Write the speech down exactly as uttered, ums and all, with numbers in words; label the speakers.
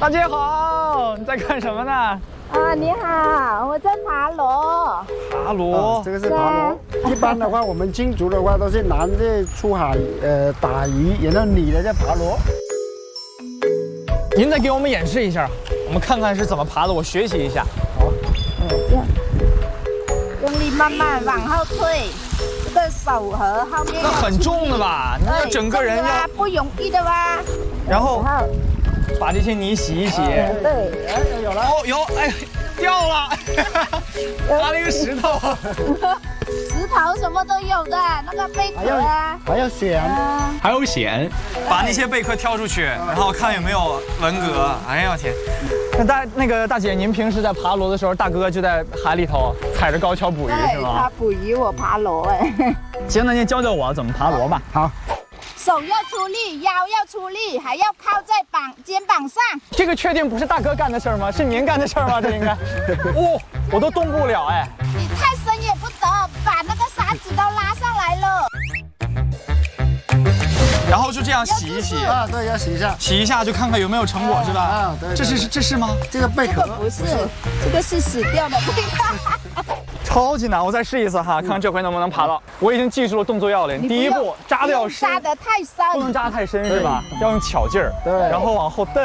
Speaker 1: 大姐好，你在干什么呢？
Speaker 2: 啊，你好，我在爬螺。
Speaker 1: 爬螺、
Speaker 3: 啊，这个是爬螺。一般的话，我们金族的话都是男的出海呃打鱼，然后女的在爬螺。
Speaker 1: 您再给我们演示一下，我们看看是怎么爬的，我学习一下。
Speaker 3: 好，
Speaker 2: 嗯，这样，用力慢慢往后退，这个手和后面。
Speaker 1: 那很重的吧？你要整个人要
Speaker 2: 不容易的吧？
Speaker 1: 然后把这些泥洗一洗。
Speaker 2: 对，
Speaker 3: 哎，有了。
Speaker 1: 哦，有，哎，掉了，爬了一个石头。
Speaker 2: 石头什么都有的，那个贝壳啊，
Speaker 3: 还要选，
Speaker 1: 还有蚬，把那些贝壳挑出去，然后看有没有文革。哎呀天！那大那个大姐，您平时在爬螺的时候，大哥就在海里头踩着高跷捕鱼是吗？
Speaker 2: 他捕鱼，我爬螺哎。
Speaker 1: 行，那您教教我怎么爬螺吧。
Speaker 3: 好。
Speaker 2: 手要出力，腰要出力，还要靠在膀肩膀上。
Speaker 1: 这个确定不是大哥干的事儿吗？是您干的事儿吗？这应该。哦，我都动不了哎。
Speaker 2: 你太深也不得，把那个沙子都拉上来了。
Speaker 1: 然后就这样洗一洗
Speaker 3: 啊，对，要洗一下，
Speaker 1: 洗一下就看看有没有成果是吧？
Speaker 3: 啊，对。
Speaker 1: 这是这是吗？
Speaker 3: 这个贝壳
Speaker 2: 不是，这个是死掉的贝壳。
Speaker 1: 超级难，我再试一次哈，看看这回能不能爬到。我已经记住了动作要领，第一步扎的要深，
Speaker 2: 扎的太深，
Speaker 1: 不能扎太深是吧？要用巧劲儿，
Speaker 3: 对，
Speaker 1: 然后往后蹬。